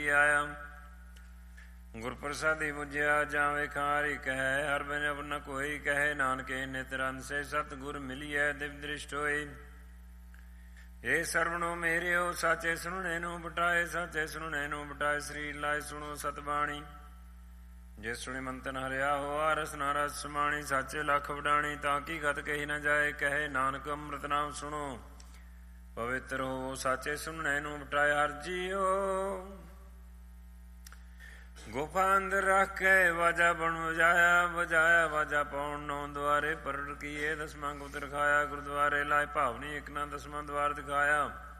ਕਰੀ ਆਇਆ। ਗੁਰ ਪ੍ਰਸਾਦੀ ਬੁਝਿਆ ਜਾਂ ਵੇਖਾਰੀ ਕਹੈ, ਹਰ ਬਿਨ ਅਵਰ ਨ ਕੋਈ ਕਹੈ। ਨਾਨਕੇ ਨਿਤ ਰੰਸੇ ਸਤ ਗੁਰ ਮਿਲੀਐ ਦਿਵ ਦ੍ਰਿਸ਼ਟ ਹੋਈ। ਇਹ ਸਰਵਣੋ ਮੇਰਿਓ ਸਾਚੇ ਸੁਣਨੇ ਨੂੰ ਬਟਾਏ, ਸਾਚੇ ਸੁਣਨੇ ਨੂੰ ਬਟਾਏ। ਸਰੀਰ ਲਾਏ ਸੁਣੋ ਸਤਬਾਣੀ, ਜੇ ਸੁਣੇ ਮੰਤਨ ਹਰਿਆ ਹੋਆ। ਰਸਨਾ ਰਸ ਸਮਾਣੀ, ਸਾਚੇ ਲੱਖ ਵਡਾਣੀ। ਤਾਂ ਕੀ ਗਤ ਕਹੀ ਨ ਜਾਏ, ਕਹੇ ਨਾਨਕ ਅੰਮ੍ਰਿਤ ਨਾਮ ਸੁਣੋ। ਪਵਿੱਤਰ ਹੋ ਸਾਚੇ ਸੁਣਨੇ ਨੂੰ ਬਟਾਏ। ਹਰ ਜੀਓ ਗੁਫਾ ਅੰਦਰ ਰੱਖ ਕੇ ਵਾਜਾ ਬਣ ਵਜਾਇਆ, ਵਜਾਇਆ ਵਾਜਾ ਪਾਉਣ। 9 ਦੁਆਰੇ ਪ੍ਰਗਟ ਕੀਏ, 10ਵਾਂ ਗੁਪਤ ਰਖਾਇਆ। ਗੁਰਦੁਆਰੇ ਲਾਏ ਭਾਵਨੀ, ਇੱਕ ਨਾ 10ਵਾਂ ਦੁਆਰ ਦਿਖਾਇਆ।